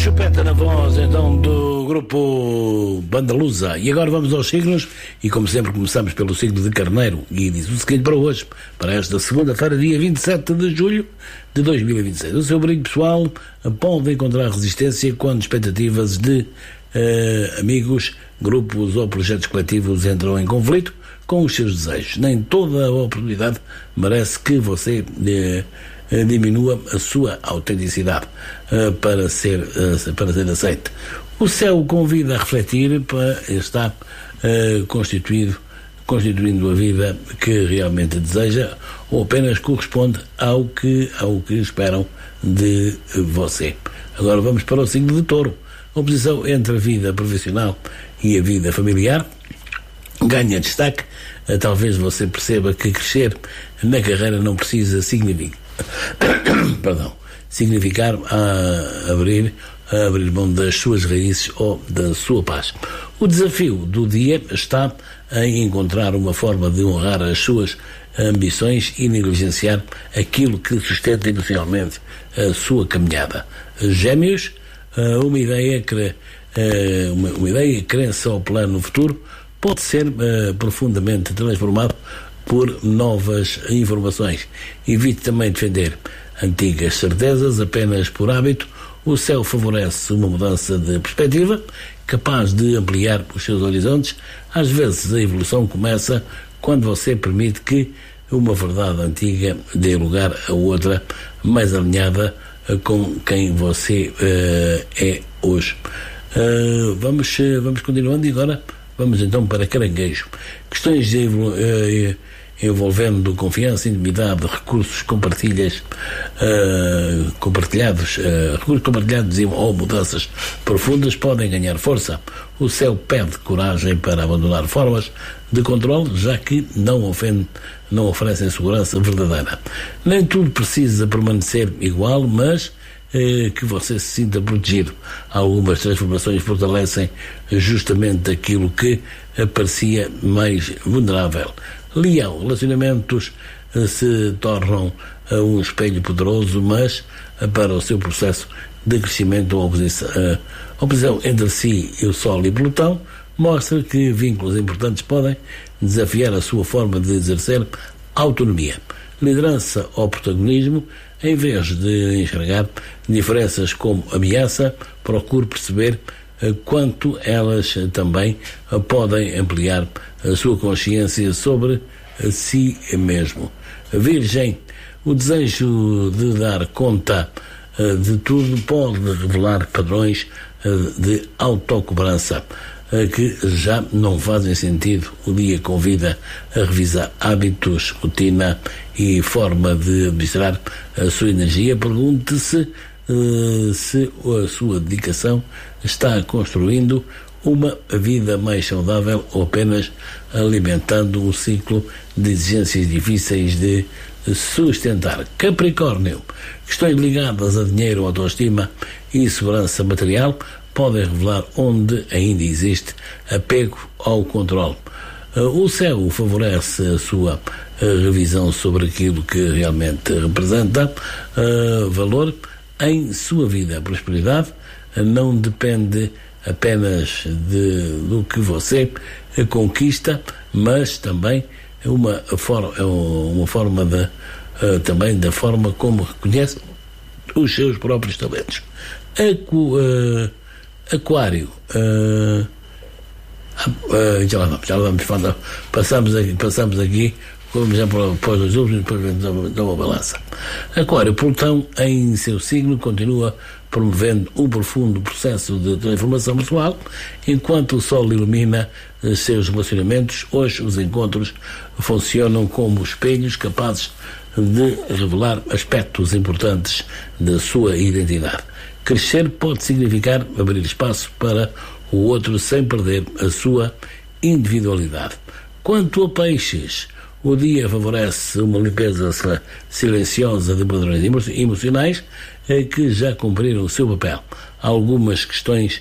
Chupeta na voz, então, do grupo Banda Lusa. E agora vamos aos signos, e como sempre começamos pelo signo de Carneiro, e diz o seguinte para hoje, para esta segunda-feira, dia 27 de julho de 2026. O seu brilho pessoal pode encontrar resistência quando expectativas de amigos, grupos ou projetos coletivos entram em conflito com os seus desejos. Nem toda a oportunidade merece que você diminua a sua autenticidade para ser aceite. O céu convida a refletir para estar constituindo a vida que realmente deseja ou apenas corresponde ao que esperam de você. Agora vamos para o signo de Touro. A oposição entre a vida profissional e a vida familiar ganha destaque. Talvez você perceba que crescer na carreira não precisa significar abrir mão das suas raízes ou da sua paz. O desafio do dia está em encontrar uma forma de honrar as suas ambições e negligenciar aquilo que sustenta emocionalmente a sua caminhada. Gêmeos, uma ideia e crença ao plano futuro pode ser profundamente transformado por novas informações. Evite também defender antigas certezas apenas por hábito. O céu favorece uma mudança de perspectiva, capaz de ampliar os seus horizontes. Às vezes a evolução começa quando você permite que uma verdade antiga dê lugar a outra mais alinhada com quem você é hoje. Vamos continuando e agora vamos então para Caranguejo. Questões envolvendo confiança, intimidade, recursos compartilhados ou mudanças profundas podem ganhar força. O céu pede coragem para abandonar formas de controle, já que não oferecem segurança verdadeira. Nem tudo precisa permanecer igual, mas que você se sinta protegido. Algumas transformações fortalecem justamente aquilo que parecia mais vulnerável. Leão, relacionamentos se tornam um espelho poderoso, mas para o seu processo de crescimento, a oposição entre si e o Sol e Plutão mostra que vínculos importantes podem desafiar a sua forma de exercer autonomia. Liderança ou protagonismo, em vez de enxergar diferenças como ameaça, procure perceber quanto elas também podem ampliar a sua consciência sobre si mesmo. Virgem, o desejo de dar conta de tudo pode revelar padrões de autocobrança que já não fazem sentido. O dia convida a revisar hábitos, rotina e forma de administrar a sua energia. Pergunte-se se a sua dedicação está construindo uma vida mais saudável ou apenas alimentando um ciclo de exigências difíceis de sustentar. Capricórnio, questões ligadas a dinheiro, autoestima e segurança material podem revelar onde ainda existe apego ao controle. O céu favorece a sua revisão sobre aquilo que realmente representa valor em sua vida. A prosperidade não depende apenas do que você conquista, mas também uma forma também da forma como reconhece os seus próprios talentos. Aquário, já lá vamos, passamos aqui, vamos já para os últimos, depois dá uma balança. Aquário, Plutão em seu signo continua promovendo um profundo processo de transformação pessoal, enquanto o Sol ilumina seus relacionamentos. Hoje os encontros funcionam como espelhos capazes de revelar aspectos importantes da sua identidade. Crescer pode significar abrir espaço para o outro sem perder a sua individualidade. Quanto a Peixes, o dia favorece uma limpeza silenciosa de padrões emocionais que já cumpriram o seu papel. Algumas questões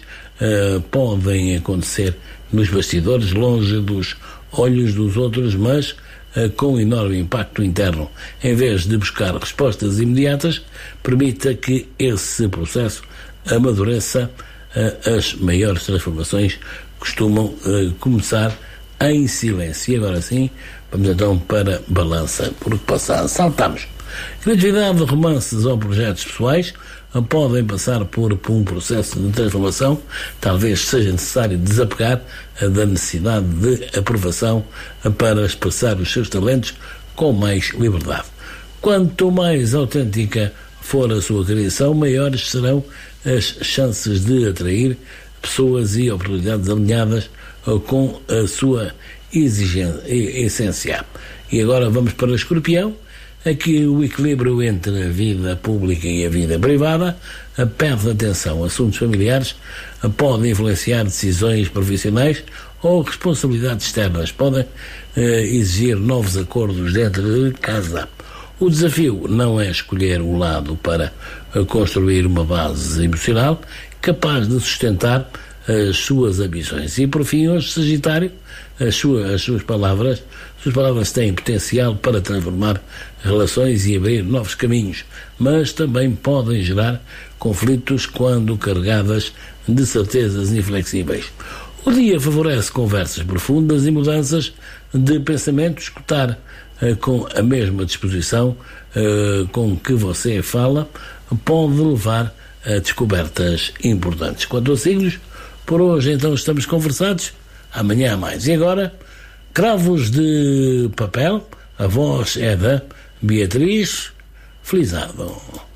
podem acontecer nos bastidores, longe dos olhos dos outros, mas com enorme impacto interno, em vez de buscar respostas imediatas, permita que esse processo amadureça. As maiores transformações costumam começar em silêncio. E agora sim, vamos então para balança por que passar. Saltamos. Criatividade, romances ou projetos pessoais podem passar por um processo de transformação. Talvez seja necessário desapegar da necessidade de aprovação para expressar os seus talentos com mais liberdade. Quanto mais autêntica for a sua criação, maiores serão as chances de atrair pessoas e oportunidades alinhadas com a sua essência. E agora vamos para o Escorpião. Aqui o equilíbrio entre a vida pública e a vida privada pede atenção. Assuntos familiares podem influenciar decisões profissionais ou responsabilidades externas. Podem exigir novos acordos dentro de casa. O desafio não é escolher um lado para construir uma base emocional capaz de sustentar as suas ambições. E por fim, hoje, Sagitário, as suas palavras têm potencial para transformar relações e abrir novos caminhos, mas também podem gerar conflitos quando carregadas de certezas inflexíveis. O dia favorece conversas profundas e mudanças de pensamento. Escutar com a mesma disposição com que você fala pode levar a descobertas importantes. Quanto a signos, por hoje então estamos conversados, amanhã há mais. E agora, cravos de papel, a voz é da Beatriz Felizardo.